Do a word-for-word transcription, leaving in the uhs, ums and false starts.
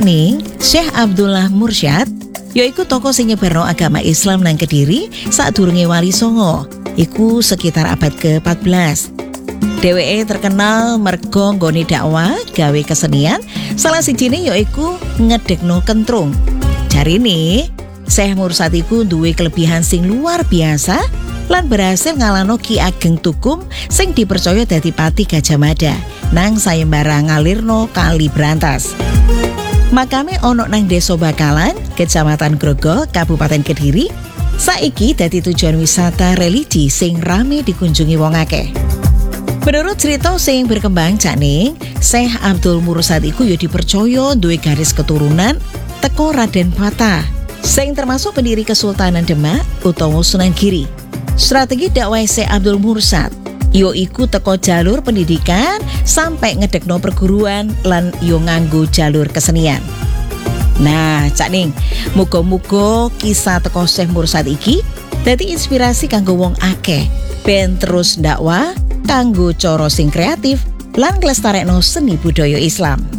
nih, Syekh Abdullah Mursyad yaiku tokoh sing nyebarno agama Islam nang Kediri sadurunge Wali Songo. Iku sekitar abad ke empat belas. Dheweke terkenal merga nggone dakwah gawe kesenian, salah sijine yaiku ngedekno kentrung. Jarine Syekh Mursyad iku duwe kelebihan sing luar biasa lan berhasil ngalahno Ki Ageng Tukum sing dipercaya dadi Pati Gajah Mada nang sayembara ngalirno Kali Brantas. Makame ono nang Desa Bakalan, Kecamatan Grogol, Kabupaten Kediri. Saiki dadi tujuan wisata religi sing rame dikunjungi wong akeh. Menurut cerita sing berkembang Cakning, Syekh Abdul Mursyad iku ya dipercaya duwe garis keturunan teko Raden Patah, sing termasuk pendiri Kesultanan Demak utawa Sunan Giri. Strategi dakwah Syekh Abdul Mursyad yo iku teko jalur pendidikan sampai ngedekno perguruan lan yo nganggo jalur kesenian. Nah, Cakning, muga-muga kisah teko Syekh Mursyad iki dadi inspirasi kanggo wong akeh ben terus dakwah kanggo cara sing kreatif lan nglestarekno seni budaya Islam.